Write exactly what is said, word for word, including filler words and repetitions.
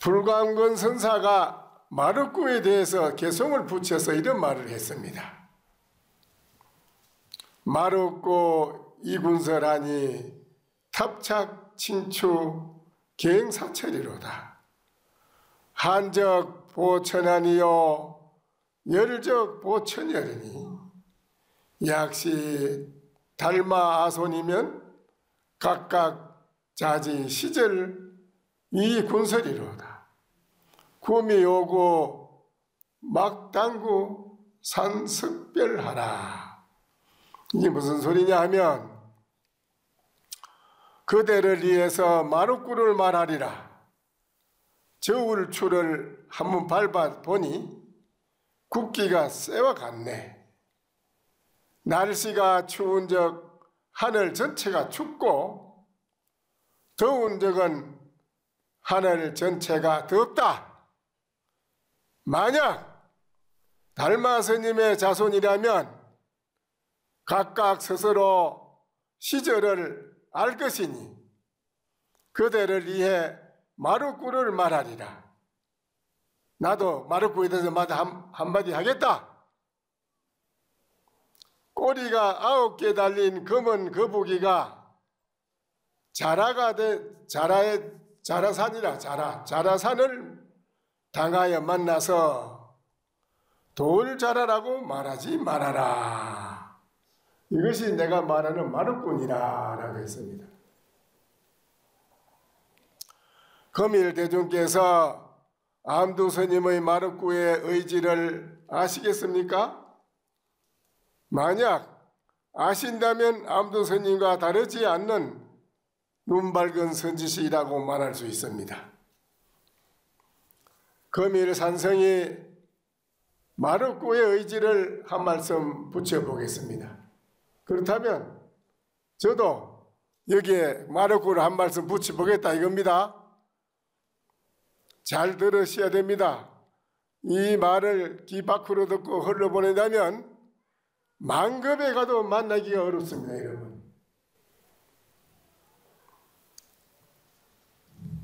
불광건 선사가 마륵구에 대해서 개성을 붙여서 이런 말을 했습니다. 마륵구 이군설하니 탑착 친추 계행사철이로다. 한적 보천하니요 열적 보천열이니 약시 달마 아손이면 각각 자지 시절 이 군설이로다. 구미 오고 막당구 산석별하라. 이게 무슨 소리냐 하면 그대를 위해서 마룻구를 말하리라. 저울추를 한번 밟아보니 굵기가 쇠와 같네. 날씨가 추운 적 하늘 전체가 춥고 더운 적은 하늘 전체가 덥다. 만약 달마 스님의 자손이라면 각각 스스로 시절을 알 것이니 그대를 위해 마룻구를 말하리라. 나도 마룻구에 대해서 한, 한마디 하겠다. 꼬리가 아홉 개 달린 검은 거북이가 자라가 돼 자라의 자라산이라 자라 자라산을 당하여 만나서 돌 자라라고 말하지 말아라. 이것이 내가 말하는 마룻구니라 라고 했습니다. 금일대중께서 암두 스님의 마룻구의 의지를 아시겠습니까? 만약 아신다면 암두 스님과 다르지 않는 눈 밝은 선지시라고 말할 수 있습니다. 금일산성이 마룻구의 의지를 한 말씀 붙여보겠습니다. 그렇다면 저도 여기에 마룻구를 한 말씀 붙여보겠다 이겁니다. 잘 들으셔야 됩니다. 이 말을 귀 밖으로 듣고 흘러보낸다면 만급에 가도 만나기가 어렵습니다, 여러분.